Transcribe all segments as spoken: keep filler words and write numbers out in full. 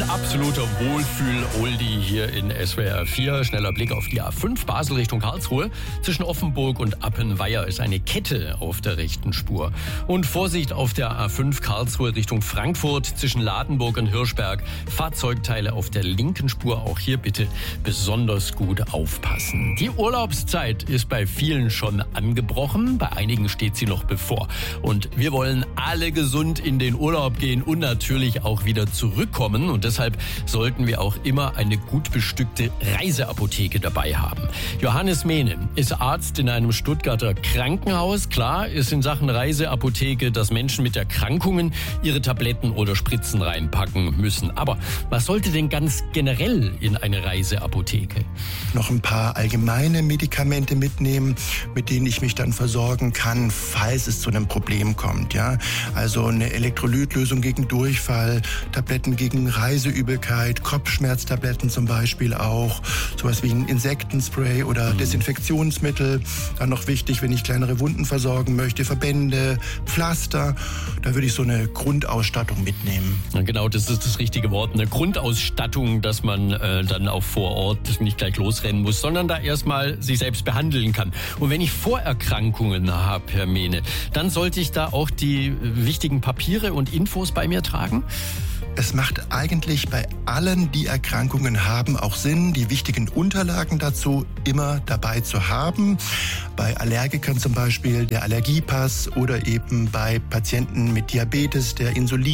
absoluter Wohlfühl-Oldie hier in S W R vier. Schneller Blick auf die A fünf Basel Richtung Karlsruhe. Zwischen Offenburg und Appenweier ist eine Kette auf der rechten Spur. Und Vorsicht auf der A fünf Karlsruhe Richtung Frankfurt zwischen Ladenburg und Hirschberg. Fahrzeugteile auf der linken Spur. Auch hier bitte besonders gut aufpassen. Die Urlaubszeit ist bei vielen schon angebrochen. Bei einigen steht sie noch bevor. Und wir wollen alle gesund in den Urlaub gehen und natürlich auch wieder zurückkommen. Und deshalb sollten wir auch immer eine gut bestückte Reiseapotheke dabei haben. Johannes Mehne ist Arzt in einem Stuttgarter Krankenhaus. Klar ist in Sachen Reiseapotheke, dass Menschen mit Erkrankungen ihre Tabletten oder Spritzen reinpacken müssen. Aber was sollte denn ganz generell in eine Reiseapotheke? Noch ein paar allgemeine Medikamente mitnehmen, mit denen ich mich dann versorgen kann, falls es zu einem Problem kommt. Ja? Also eine Elektrolytlösung gegen Durchfall, Tabletten gegen Reiseübelkeit, Kopfschmerztabletten zum Beispiel auch, sowas wie ein Insektenspray oder mhm. Desinfektionsmittel. Dann noch wichtig, wenn ich kleinere Wunden versorgen möchte, Verbände, Pflaster. Da würde ich so eine Grundausstattung mitnehmen. Ja, genau, das ist das richtige Wort. Eine Grundausstattung, dass man äh, dann auch vor Ort nicht gleich losrennen muss, sondern da erstmal sich selbst behandeln kann. Und wenn ich Vorerkrankungen habe, Herr Mehne, dann sollte ich da auch die wichtigen Papiere und Infos bei mir tragen? Es macht eigentlich bei allen, die Erkrankungen haben, auch Sinn, die wichtigen Unterlagen dazu immer dabei zu haben. Bei Allergikern zum Beispiel der Allergiepass oder eben bei Patienten mit Diabetes der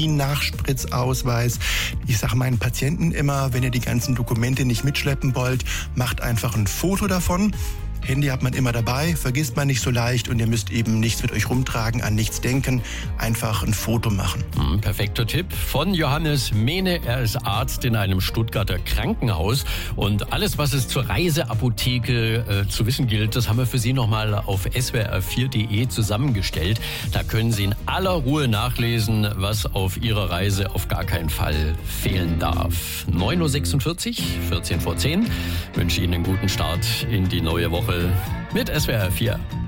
Insulin-Nachspritzausweis. Ich sage meinen Patienten immer, wenn ihr die ganzen Dokumente nicht mitschleppen wollt, macht einfach ein Foto davon. Handy hat man immer dabei, vergisst man nicht so leicht und ihr müsst eben nichts mit euch rumtragen, an nichts denken, einfach ein Foto machen. Hm, perfekter Tipp von Johannes Mehne. Er ist Arzt in einem Stuttgarter Krankenhaus und alles, was es zur Reiseapotheke äh, zu wissen gilt, das haben wir für Sie nochmal auf S W R vier punkt de zusammengestellt. Da können Sie in aller Ruhe nachlesen, was auf Ihrer Reise auf gar keinen Fall fehlen darf. neun Uhr sechsundvierzig, vierzehn vor zehn. Ich wünsche Ihnen einen guten Start in die neue Woche mit S W R vier.